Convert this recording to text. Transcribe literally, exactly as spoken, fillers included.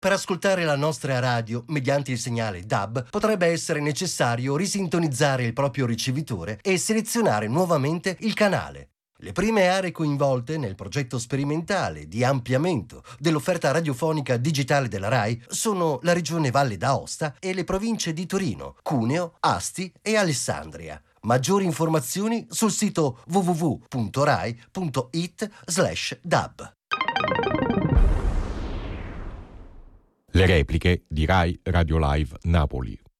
Per ascoltare la nostra radio mediante il segnale D A B potrebbe essere necessario risintonizzare il proprio ricevitore e selezionare nuovamente il canale. Le prime aree coinvolte nel progetto sperimentale di ampliamento dell'offerta radiofonica digitale della RAI sono la Regione Valle d'Aosta e le province di Torino, Cuneo, Asti e Alessandria. Maggiori informazioni sul sito w w w punto rai punto it slash dab. Le repliche di Rai Radio Live Napoli.